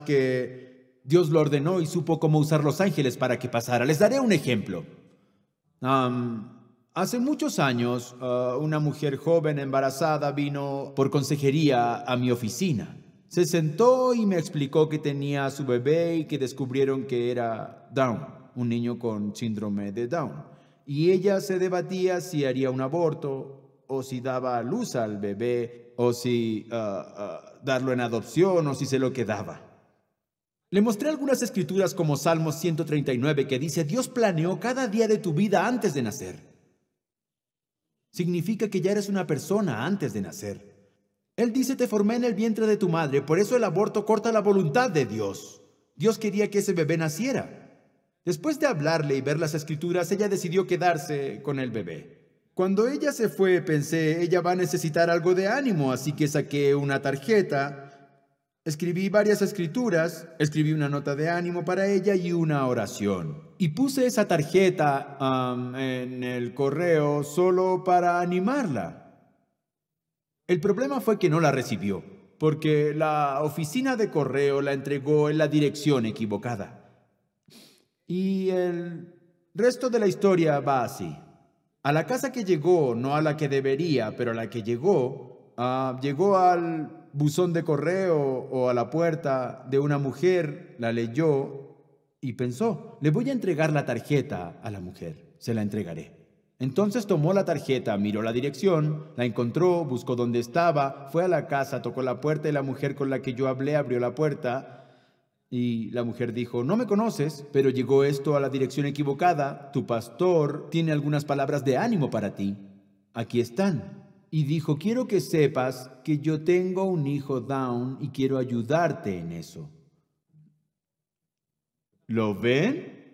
que Dios lo ordenó y supo cómo usar los ángeles para que pasara. Les daré un ejemplo. Hace muchos años, una mujer joven embarazada vino por consejería a mi oficina. Se sentó y me explicó que tenía a su bebé y que descubrieron que era Down, un niño con síndrome de Down. Y ella se debatía si haría un aborto o si daba a luz al bebé o si darlo en adopción o si se lo quedaba. Le mostré algunas escrituras como Salmos 139 que dice: Dios planeó cada día de tu vida antes de nacer. Significa que ya eres una persona antes de nacer. Él dice: te formé en el vientre de tu madre, por eso el aborto corta la voluntad de Dios. Dios quería que ese bebé naciera. Después de hablarle y ver las escrituras, ella decidió quedarse con el bebé. Cuando ella se fue, pensé, ella va a necesitar algo de ánimo, así que saqué una tarjeta. Escribí varias escrituras, escribí una nota de ánimo para ella y una oración. Y puse esa tarjeta en el correo solo para animarla. El problema fue que no la recibió, porque la oficina de correo la entregó en la dirección equivocada. Y el resto de la historia va así. A la casa que llegó, no a la que debería, pero a la que llegó, llegó al buzón de correo o a la puerta de una mujer, la leyó y pensó: le voy a entregar la tarjeta a la mujer, se la entregaré. Entonces tomó la tarjeta, miró la dirección, la encontró, buscó dónde estaba, fue a la casa, tocó la puerta y la mujer con la que yo hablé abrió la puerta. Y la mujer dijo: no me conoces, pero llegó esto a la dirección equivocada. Tu pastor tiene algunas palabras de ánimo para ti. Aquí están. Y dijo: quiero que sepas que yo tengo un hijo Down y quiero ayudarte en eso. ¿Lo ven?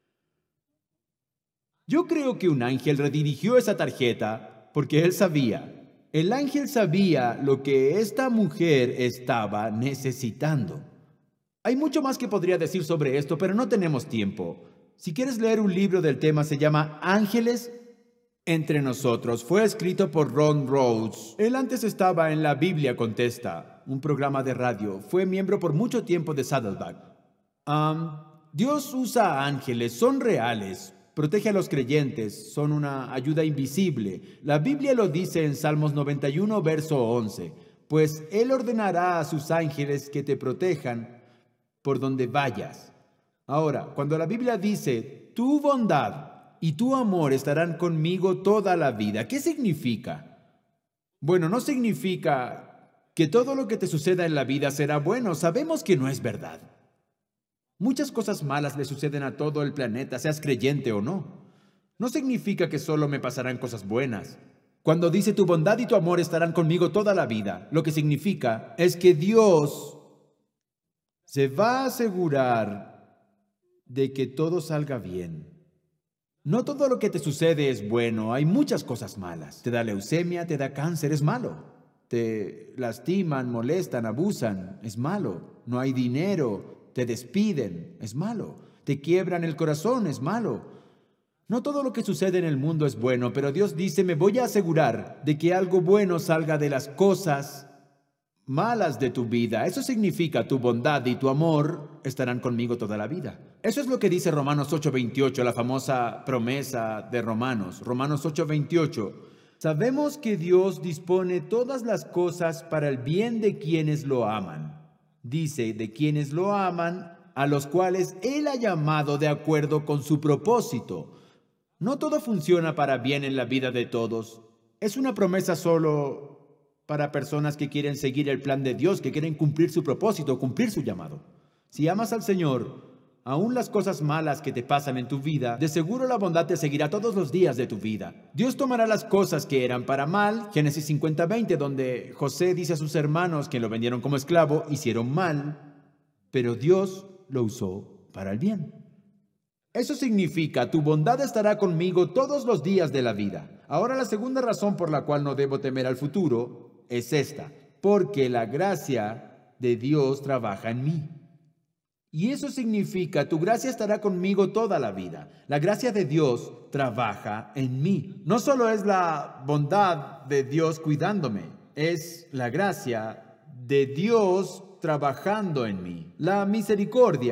Yo creo que un ángel redirigió esa tarjeta porque él sabía. El ángel sabía lo que esta mujer estaba necesitando. Hay mucho más que podría decir sobre esto, pero no tenemos tiempo. Si quieres leer un libro del tema, se llama Ángeles entre nosotros. Fue escrito por Ron Rhodes. Él antes estaba en La Biblia Contesta, un programa de radio. Fue miembro por mucho tiempo de Saddleback. Dios usa ángeles, son reales. Protege a los creyentes, son una ayuda invisible. La Biblia lo dice en Salmos 91, verso 11. Pues Él ordenará a sus ángeles que te protejan por donde vayas. Ahora, cuando la Biblia dice: tu bondad y tu amor estarán conmigo toda la vida, ¿qué significa? Bueno, no significa que todo lo que te suceda en la vida será bueno. Sabemos que no es verdad. Muchas cosas malas le suceden a todo el planeta, seas creyente o no. No significa que solo me pasarán cosas buenas. Cuando dice: tu bondad y tu amor estarán conmigo toda la vida, lo que significa es que Dios se va a asegurar de que todo salga bien. No todo lo que te sucede es bueno, hay muchas cosas malas. Te da leucemia, te da cáncer, es malo. Te lastiman, molestan, abusan, es malo. No hay dinero, te despiden, es malo. Te quiebran el corazón, es malo. No todo lo que sucede en el mundo es bueno, pero Dios dice: me voy a asegurar de que algo bueno salga de las cosas malas de tu vida. Eso significa: tu bondad y tu amor estarán conmigo toda la vida. Eso es lo que dice Romanos 8:28, la famosa promesa de Romanos. Romanos 8:28. Sabemos que Dios dispone todas las cosas para el bien de quienes lo aman. Dice: de quienes lo aman, a los cuales Él ha llamado de acuerdo con su propósito. No todo funciona para bien en la vida de todos. Es una promesa solo para personas que quieren seguir el plan de Dios, que quieren cumplir su propósito, cumplir su llamado. Si amas al Señor, aún las cosas malas que te pasan en tu vida, de seguro la bondad te seguirá todos los días de tu vida. Dios tomará las cosas que eran para mal, Génesis 50:20, donde José dice a sus hermanos que lo vendieron como esclavo, hicieron mal, pero Dios lo usó para el bien. Eso significa: tu bondad estará conmigo todos los días de la vida. Ahora, la segunda razón por la cual no debo temer al futuro es esta: porque la gracia de Dios trabaja en mí. Y eso significa: tu gracia estará conmigo toda la vida. La gracia de Dios trabaja en mí. No solo es la bondad de Dios cuidándome, es la gracia de Dios trabajando en mí. La misericordia